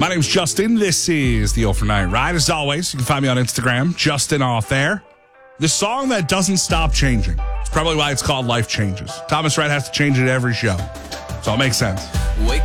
My name's Justin. This is the Overnight Ride. As always, you can find me on Instagram, Justin Off Air. The song that doesn't stop changing. It's probably why it's called Life Changes. Thomas Rhett has to change it every show. So it makes sense. Wake